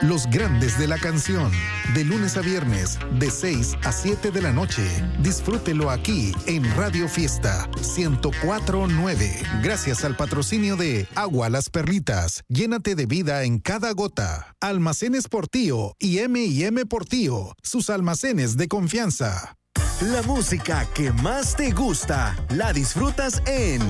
Los grandes de la canción, de lunes a viernes, de 6 a 7 de la noche. Disfrútelo aquí en Radio Fiesta 104.9. Gracias al patrocinio de Agua Las Perlitas. Llénate de vida en cada gota. Almacenes Portillo y M&M Portillo, sus almacenes de confianza. La música que más te gusta la disfrutas en